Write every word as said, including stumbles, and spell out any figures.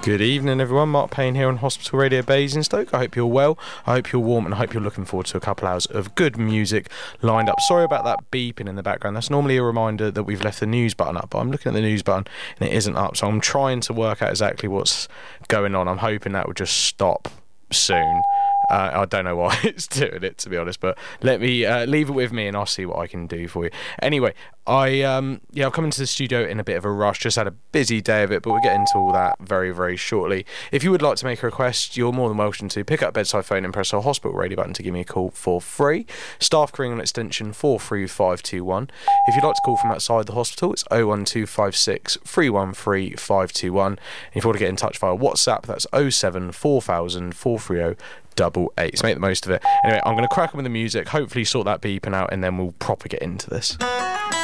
Good evening, everyone. Mark Payne here on Hospital Radio Basingstoke. I hope you're well. I hope you're warm, and I hope you're looking forward to a couple hours of good music lined up. Sorry about that beeping in the background. That's normally a reminder that we've left the news button up, but I'm looking at the news button and it isn't up. So I'm trying to work out exactly what's going on. I'm hoping that will just stop soon. Uh, I don't know why it's doing it, to be honest, but let me uh, leave it with me and I'll see what I can do for you. Anyway, I um yeah I've come into the studio in a bit of a rush. Just had a busy day of it, but we'll get into all that very very shortly. If you would like to make a request, you're more than welcome to pick up a bedside phone and press the hospital radio button to give me a call for free. Staff ring on extension four three five two one. If you'd like to call from outside the hospital, it's oh one two five six, three one three, five two one. And if you want to get in touch via WhatsApp, that's oh seven four thousand, four three oh double eight. So make the most of it. Anyway, I'm going to crack on with the music, hopefully sort that beeping out, and then we'll proper get into this.